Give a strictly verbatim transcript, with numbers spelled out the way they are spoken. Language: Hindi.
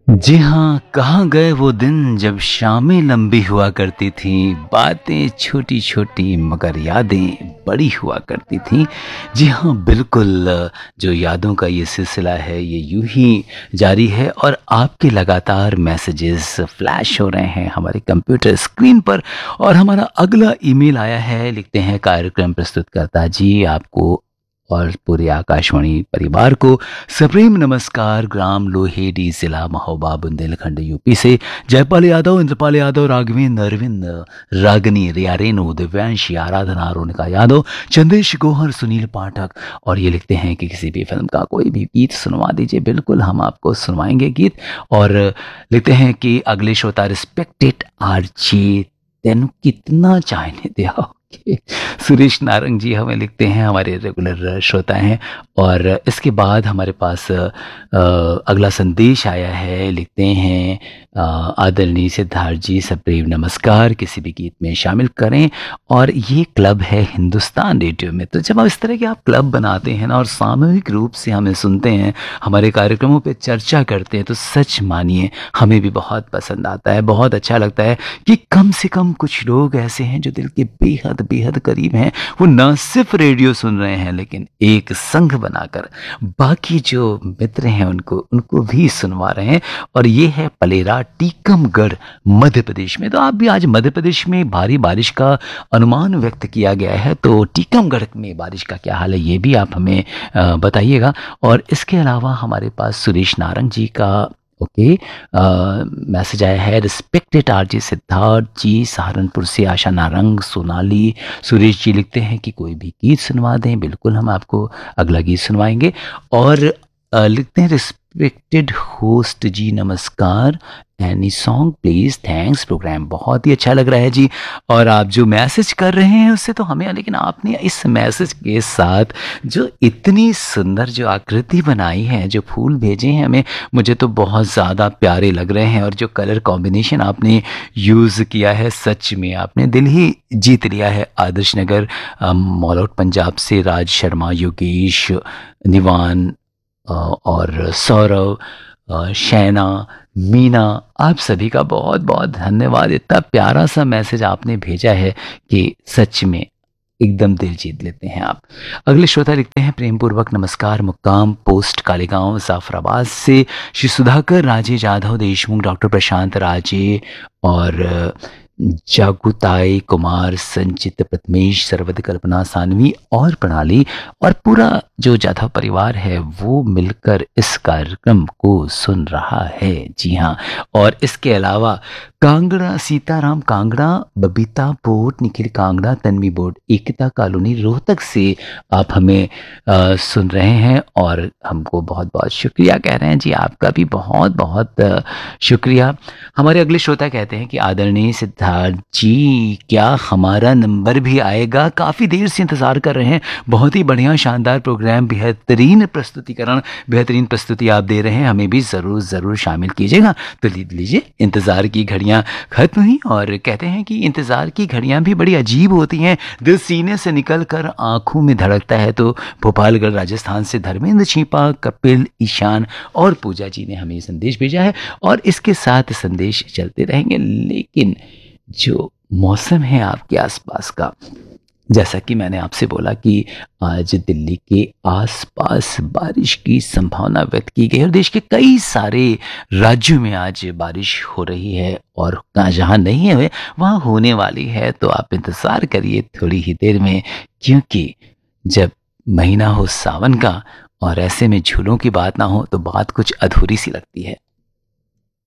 जी हाँ, कहाँ गए वो दिन जब शामें लंबी हुआ करती थीं, बातें छोटी-छोटी मगर यादें बड़ी हुआ करती थीं। जी हाँ, बिल्कुल अ, जो यादों का ये सिलसिला है ये यूँ ही जारी है और आपके लगातार मैसेजेस फ्लैश हो रहे हैं हमारे कंप्यूटर स्क्रीन पर और हमारा अगला ईमेल आया है, लिखते हैं कार्यक्रम प्रस्तुतकर्ता जी आपको और पूरे आकाशवाणी परिवार को सप्रेम नमस्कार। ग्राम लोहेडी जिला महोबा बुंदेलखंड यूपी से जयपाल यादव, इंद्रपाल यादव, राघवेंद्र, अरविंद, रागनी, रिया रेणु, दिव्यांशी, आराधना, रोनिका यादव, चंदेश गोहर, सुनील पाठक और ये लिखते हैं कि किसी भी फिल्म का कोई भी गीत सुनवा दीजिए। बिल्कुल हम आपको सुनवाएंगे गीत। और लिखते हैं कि अगले श्रोता रिस्पेक्टेड आरजे तेन कितना चाहने दिया। सुरेश नारंग जी हमें लिखते हैं, हमारे रेगुलर श्रोता हैं। और इसके बाद हमारे पास अ, अगला संदेश आया है, लिखते हैं अ, आदरणीय सिद्धार्थ जी सप्रेम नमस्कार, किसी भी गीत में शामिल करें। और ये क्लब है हिंदुस्तान रेडियो में। तो जब आप इस तरह के आप क्लब बनाते हैं ना और सामूहिक रूप से हमें सुनते हैं, हमारे कार्यक्रमों पे चर्चा करते हैं, तो सच मानिए हमें भी बहुत पसंद आता है, बहुत अच्छा लगता है कि कम से कम कुछ लोग ऐसे हैं जो दिल के बेहद बेहद करीब हैं। वो न सिर्फ रेडियो सुन रहे हैं लेकिन एक संघ बनाकर बाकी जो मित्र हैं उनको उनको भी सुनवा रहे हैं। और ये है पलेरा, टीकमगढ़, मध्य प्रदेश में। तो आप भी आज मध्य प्रदेश में भारी बारिश का अनुमान व्यक्त किया गया है, तो टीकमगढ़ में बारिश का क्या हाल है ये भी आप हमें अ, बताइएगा। और इसके अलावा हमारे पास सुरेश नारंग जी का ओके मैसेज आया है, रिस्पेक्टेड आरजे सिद्धार्थ जी सहारनपुर से, आशा नारंग, सोनाली, सुरेश जी लिखते हैं कि कोई भी गीत सुनवा दें। बिल्कुल हम आपको अगला गीत सुनवाएंगे। और अ, लिखते हैं रिस्पेक्टेड होस्ट जी नमस्कार, any song please, thanks, programme बहुत ही अच्छा लग रहा है जी। और आप जो मैसेज कर रहे हैं उससे तो हमें, लेकिन आपने इस मैसेज के साथ जो इतनी सुंदर जो आकृति बनाई है, जो फूल भेजे हैं हमें, मुझे तो बहुत ज़्यादा प्यारे लग रहे हैं। और जो कलर कॉम्बिनेशन आपने यूज़ किया है, सच में आपने दिल ही जीत लिया है। आदर्श नगर मॉल आउट पंजाब से राज शर्मा, योगेश, निवान अ, और सौरव, अ, शैना, मीना, आप सभी का बहुत बहुत धन्यवाद। इतना प्यारा सा मैसेज आपने भेजा है कि सच में एकदम दिल जीत लेते हैं आप। अगले श्रोता लिखते हैं, प्रेम पूर्वक नमस्कार, मुक्काम पोस्ट कालीगांव जाफराबाद से श्री सुधाकर राजे, जाधव देशमुख, डॉक्टर प्रशांत राजे और जागुताई कुमार, संचित, प्रथमेश, सरवद, कल्पना, सानवी और प्रणाली और पूरा जो जाधव परिवार है वो मिलकर इस कार्यक्रम को सुन रहा है। जी हाँ। और इसके अलावा कांगड़ा, सीताराम कांगड़ा, बबीता बोट, निखिल कांगड़ा, तन्वी बोट, एकता कॉलोनी रोहतक से आप हमें आ, सुन रहे हैं और हमको बहुत बहुत शुक्रिया कह रहे हैं जी। आपका भी बहुत बहुत अ, शुक्रिया। हमारे अगले श्रोता कहते हैं कि आदरणीय सिद्धार्थ जी, क्या हमारा नंबर भी आएगा? काफ़ी देर से इंतज़ार कर रहे हैं। बहुत ही बढ़िया शानदार प्रोग्राम, बेहतरीन प्रस्तुतिकरण, बेहतरीन प्रस्तुति आप दे रहे हैं। हमें भी ज़रूर ज़रूर शामिल कीजिएगा। तो लीजिए, इंतज़ार की घड़ियाँ खत्म हुई और कहते हैं कि इंतज़ार की घड़ियाँ भी बड़ी अजीब होती हैं। दिल सीने से निकल कर आँखों में धड़कता है। तो भोपालगढ़ राजस्थान से धर्मेंद्र छिपा, कपिल, ईशान और पूजा जी ने हमें संदेश भेजा है और इसके साथ संदेश चलते रहेंगे। लेकिन जो मौसम है आपके आसपास का, जैसा कि मैंने आपसे बोला कि आज दिल्ली के आसपास बारिश की संभावना व्यक्त की गई है और देश के कई सारे राज्यों में आज बारिश हो रही है और जहाँ नहीं है वहाँ होने वाली है। तो आप इंतज़ार करिए थोड़ी ही देर में, क्योंकि जब महीना हो सावन का और ऐसे में झूलों की बात ना हो तो बात कुछ अधूरी सी लगती है।